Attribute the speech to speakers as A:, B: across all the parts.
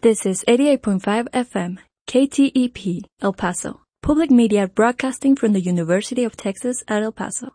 A: This is 88.5 FM, KTEP, El Paso, public media broadcasting from the University of Texas at El Paso.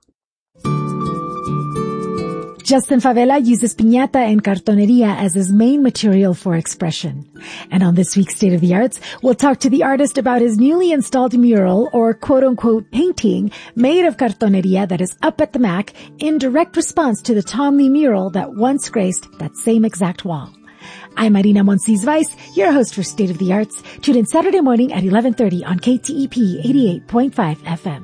B: Justin Favela uses piñata and cartoneria as his main material for expression. And on this week's State of the Arts, we'll talk to the artist about his newly installed mural, or quote-unquote painting, made of cartoneria that is up at the MAC in direct response to the Tom Lee mural that once graced that same exact wall. I'm Marina Monsees-Weiss, your host for State of the Arts. Tune in Saturday morning at 11:30 on KTEP 88.5 FM.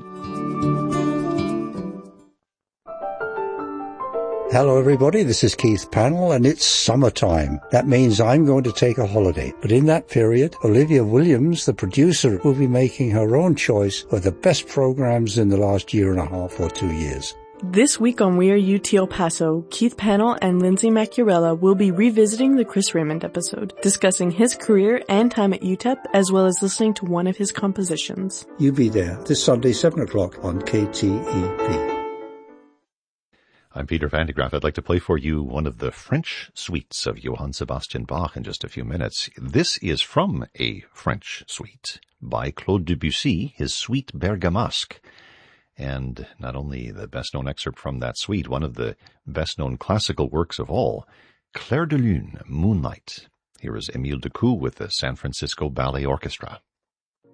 C: Hello everybody, this is Keith Pannell and it's summertime. That means I'm going to take a holiday. But in that period, Olivia Williams, the producer, will be making her own choice of the best programs in the last year and a half or 2 years.
D: This week on We Are UT El Paso, Keith Pannell and Lindsay Macchiarella will be revisiting the Chris Raymond episode, discussing his career and time at UTEP, as well as listening to one of his compositions.
C: You be there this Sunday, 7 o'clock on KTEP.
E: I'm Peter Van de Graaf. I'd like to play for you one of the French suites of Johann Sebastian Bach in just a few minutes. This is from a French suite by Claude Debussy, his Suite Bergamasque. And not only the best-known excerpt from that suite, one of the best-known classical works of all, Clair de Lune, Moonlight. Here is Émile Decou with the San Francisco Ballet Orchestra.